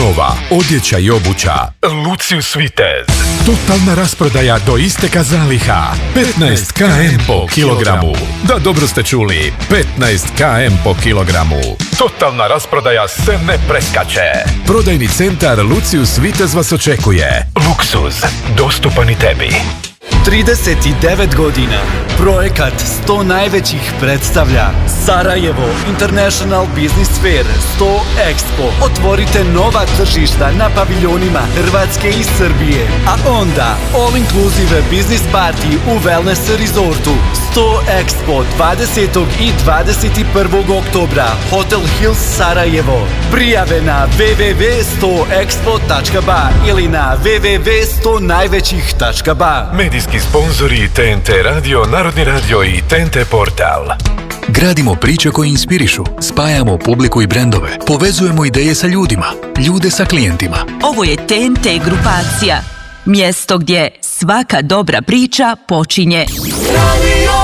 nova, odjeća i obuća. Lucius Vitez. Totalna rasprodaja do isteka zaliha. 15 km po kilogramu. Da, dobro ste čuli. 15 km po kilogramu. Totalna rasprodaja se ne preskače. Prodajni centar Lucius Vitez vas očekuje. Luksuz. Dostupan i tebi. 39 godina. Projekat 100 najvećih predstavlja Sarajevo International Business Fair 100 Expo. Otvorite nova tržišta na paviljonima Hrvatske i Srbije. A onda All Inclusive Business Party u Wellness Resortu. 100 Expo 20. i 21. oktobra. Hotel Hills Sarajevo. Prijave na www.100expo.ba ili na www.100najvećih.ba. Medijski sponzori TNT Radio, Narodni radio i TNT Portal. Gradimo priče koje inspirišu, spajamo publiku i brendove, povezujemo ideje sa ljudima, ljude sa klijentima. Ovo je TNT grupacija. Mjesto gdje svaka dobra priča počinje. Radio